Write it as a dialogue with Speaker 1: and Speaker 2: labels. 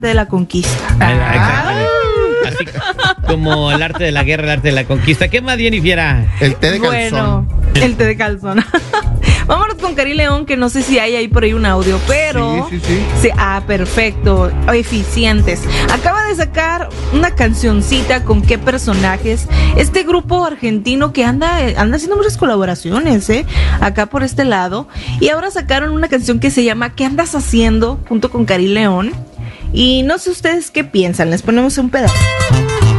Speaker 1: de la conquista.
Speaker 2: Así como el arte de la guerra, el arte de la conquista. ¿Qué más, Jennifer?
Speaker 3: El té de calzón.
Speaker 1: Bueno, el té de calzón. Vámonos con Karim León, que no sé si hay ahí por ahí un audio, pero...
Speaker 3: Sí.
Speaker 1: Perfecto, eficientes. Acaba de sacar una cancioncita con qué personajes. Este grupo argentino que anda haciendo muchas colaboraciones, acá por este lado. Y ahora sacaron una canción que se llama ¿Qué andas haciendo? Junto con Karim León. Y no sé ustedes qué piensan, les ponemos un pedazo.